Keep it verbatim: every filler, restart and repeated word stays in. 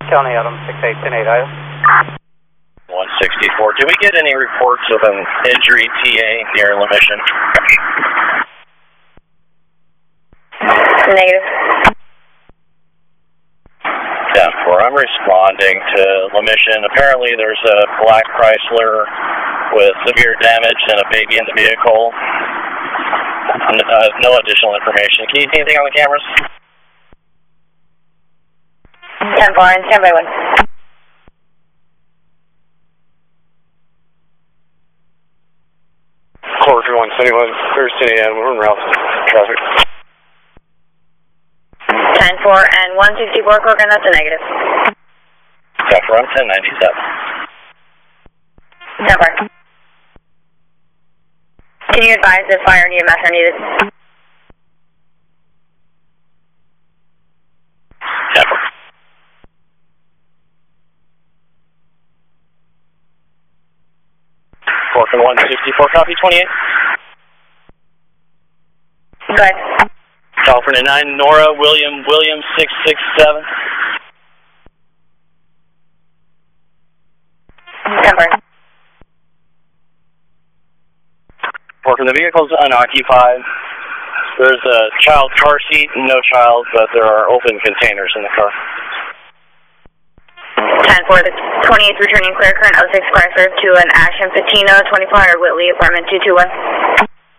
County Adam, six eight ten eight, Item. one sixty-four. Did we get any reports of an injury T A near La Mission? Negative. ten four. I'm responding to La Mission. Apparently there's a black Chrysler with severe damage and a baby in the vehicle. Uh, no additional information. Can you see anything on the cameras? ten four and stand by one. Quarter one seventy-one, Thursday, and we're in route traffic. ten four and one sixty-four, Corcoran, that's a negative. ten four, I'm ten ninety-seven. ten four. Can you advise if fire and E M S are needed? ten four. Corcoran one sixty-four, copy twenty-eight. Go ahead. California nine, Nora, William, William six six seven. ten four. Corcoran, the vehicle's unoccupied. There's a child car seat, no child, but there are open containers in the car. ten four, the twenty-eighth returning clear current oh six Chrysler to an Action Patino, twenty-four hundred Whitley, apartment two two one.